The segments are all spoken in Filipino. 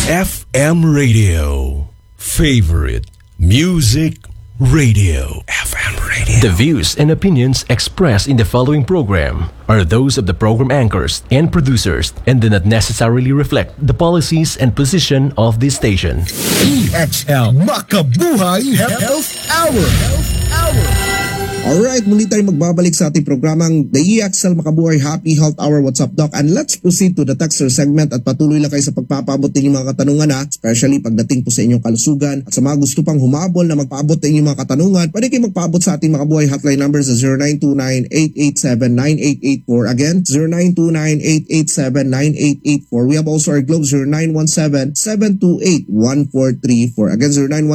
FM Radio. Favorite Music Radio. FM Radio. The views and opinions expressed in the following program are those of the program anchors and producers and do not necessarily reflect the policies and position of this station. EXL Makabuhay Health Hour. Alright, muli tayo magbabalik sa ating programang The EXL Makabuhay Happy Health Hour. What's up, Doc? And let's proceed to the texter segment at patuloy lang kayo sa pagpapaabot din yung mga katanungan especially pagdating po sa inyong kalusugan. At sa mga gusto pang humabol na magpaabot din yung mga katanungan, pwede kayo magpaabot sa ating Makabuhay hotline number sa 0929-887-9884. Again, 0929-887-9884. We have also our Globe 0917-728-1434. Again,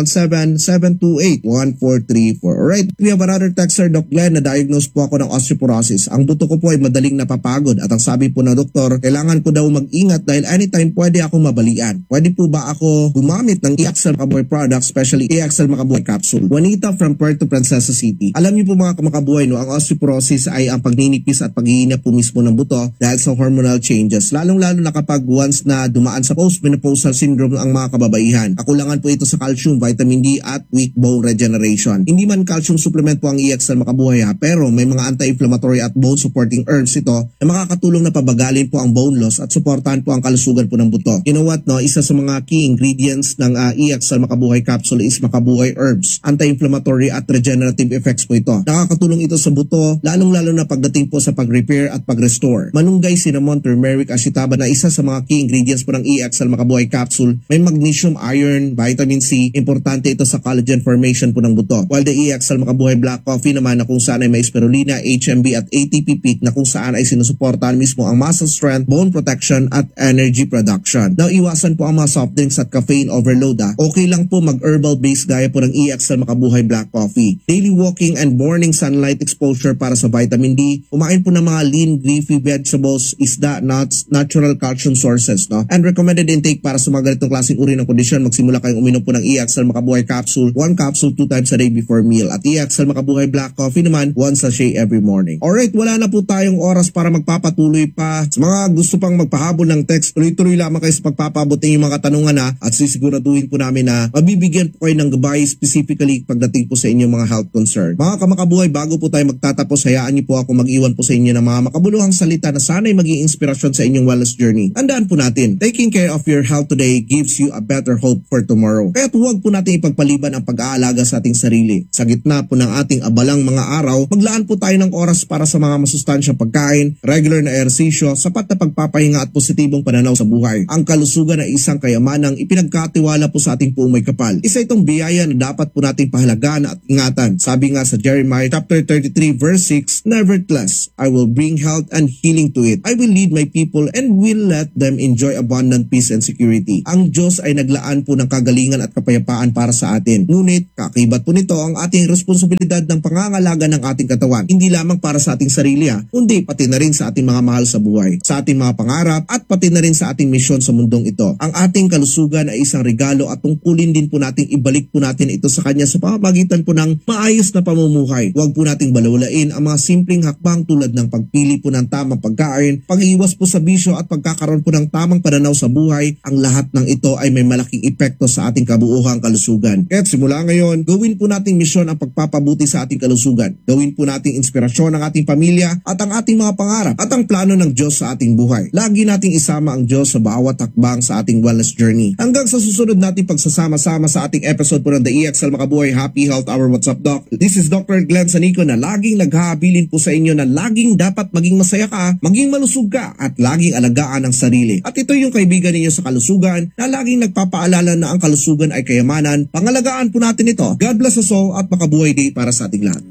0917-728-1434. Alright, we have another texter. Sir Doc Glenn, na-diagnose po ako ng osteoporosis. Ang buto ko po ay madaling napapagod at ang sabi po ng doktor, kailangan ko daw mag-ingat dahil anytime pwede akong mabalian. Pwede po ba ako gumamit ng EXL Makabuhay product, especially EXL Makabuhay capsule? Juanita from Puerto Princesa City. Alam niyo po mga kamakabuhay, no, ang osteoporosis ay ang pagninipis at pag-iinap po mismo ng buto dahil sa hormonal changes. Lalong-lalo na kapag once na dumaan sa postmenopausal syndrome ang mga kababaihan. Kakulangan po ito sa calcium, vitamin D at weak bone regeneration. Hindi man calcium supplement po ang EXL Makabuhay pero may mga anti-inflammatory at bone supporting herbs ito na makakatulong na pabagalin po ang bone loss at suportahan po ang kalusugan po ng buto. You know what, no? Isa sa mga key ingredients ng EXL Makabuhay capsule is Makabuhay herbs. Anti-inflammatory at regenerative effects po ito. Nakakatulong ito sa buto, lalong-lalo na pagdating po sa pag-repair at pag-restore. Malunggay, cinnamon, turmeric, ashitaba na isa sa mga key ingredients po ng EXL Makabuhay capsule. May magnesium, iron, vitamin C. Importante ito sa collagen formation po ng buto. While the EXL Makabuhay black coffee naman na kung saan ay may spirulina, HMB at ATP peak na kung saan ay sinusuportahan mismo ang muscle strength, bone protection at energy production. Now, iwasan po ang mga soft drinks at caffeine overload. Okay lang po mag-herbal base gaya po ng EXL Makabuhay black coffee. Daily walking and morning sunlight exposure para sa vitamin D. Kumain po ng mga lean, leafy vegetables, isda, nuts, natural calcium sources. No? And recommended intake para sa mga ganitong klaseng uri ng kondisyon, magsimula kayong uminom po ng EXL Makabuhay capsule, 1 capsule 2 times a day before meal. At EXL Makabuhay black coffee naman, 1 sachet every morning. Alright, wala na po tayong oras para magpapatuloy pa. Sa mga gusto pang magpahabol ng text, tuloy-tuloy lamang kayo sa pagpapabot ng yung mga katanungan at sisiguraduhin po namin na mabibigyan po kayo ng gabay specifically pagdating po sa inyong mga health concern. Mga kamakabuhay, bago po tayo magtatapos, hayaan niyo po ako mag-iwan po sa inyo ng mga makabuluhang salita na sana'y maging inspirasyon sa inyong wellness journey. Tandaan po natin, taking care of your health today gives you a better hope for tomorrow. Kaya't huwag po natin ipagpaliban ang pag-aalaga sa ating sarili. Sa gitna po ng ating abalang mga araw, maglaan po tayo ng oras para sa mga masustansyang pagkain, regular na ehersisyo, sapat na pagpapahinga at positibong pananaw sa buhay. Ang kalusugan ay isang kayamanang ipinagkatiwala po sa ating puong may kapal. Isa itong biyaya na dapat po nating pahalagaan at ingatan. Sabi nga sa Jeremiah chapter 33 verse 6, nevertheless, I will bring health and healing to it. I will lead my people and will let them enjoy abundant peace and security. Ang Diyos ay naglaan po ng kagalingan at kapayapaan para sa atin. Ngunit, kakibat po nito ang ating responsibilidad ng pangangalaga ng ating katawan. Hindi lamang para sa ating sarili kundi pati na rin sa ating mga mahal sa buhay, sa ating mga pangarap at pati na rin sa ating misyon sa mundong ito. Ang ating kalusugan ay isang regalo at tungkulin din po nating ibalik po natin ito sa Kanya sa pamamagitan po ng maayos na pamumuhay. Huwag po nating balawalain ang mga simpleng hakbang tulad ng pagpili po ng tamang pagkain, pag-iwas po sa bisyo at pagkakaroon po ng tamang pananaw sa buhay. Ang lahat ng ito ay may malaking epekto sa ating kabuuhang kalusugan. Kaya simula ngayon, gawin po nating misyon ang pagpapabuti sa ating kalusugan. Gawin po nating inspirasyon ang ating pamilya at ang ating mga pangarap at ang plano ng Diyos sa ating buhay. Lagi nating isama ang Diyos sa bawat hakbang sa ating wellness journey. Hanggang sa susunod nating pagsasama-sama sa ating episode po ng The EXL Makabuhay Happy Health Hour. What's up, Doc? This is Dr. Glenn Sanico na laging naghahabilin po sa inyo na laging dapat maging masaya ka, maging malusog ka at laging alagaan ang sarili. At ito yung kaibigan ninyo sa kalusugan na laging nagpapaalala na ang kalusugan ay kayamanan. Pangalagaan po natin ito. God bless us all at makabuhay day para sa ating lahat.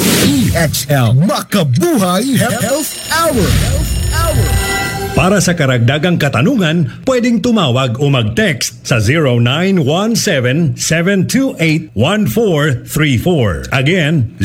EXL Makabuhay Health Hour. Para sa karagdagang katanungan, pwedeng tumawag o mag-text sa 0917-728-1434. Again,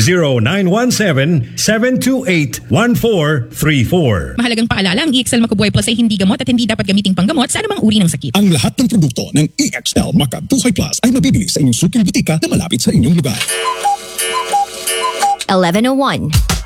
0917-728-1434. Mahalagang paalala, ang EXL Makabuhay Plus ay hindi gamot at hindi dapat gamiting panggamot sa anumang uri ng sakit. Ang lahat ng produkto ng EXL Makabuhay Plus ay mabibili sa inyong suking butika na malapit sa inyong lugar. 1101